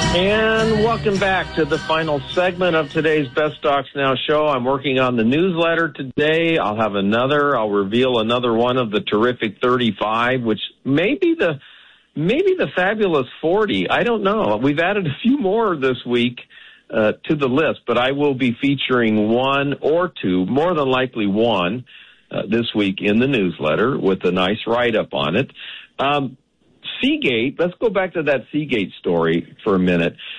And welcome back to the final segment of today's Best Stocks Now show. I'm working on the newsletter today. I'll reveal another one of the terrific 35, which may be the fabulous 40. I don't know. We've added a few more this week to the list, but I will be featuring one or two, more than likely one, this week in the newsletter with a nice write-up on it. Seagate, let's go back to that Seagate story for a minute.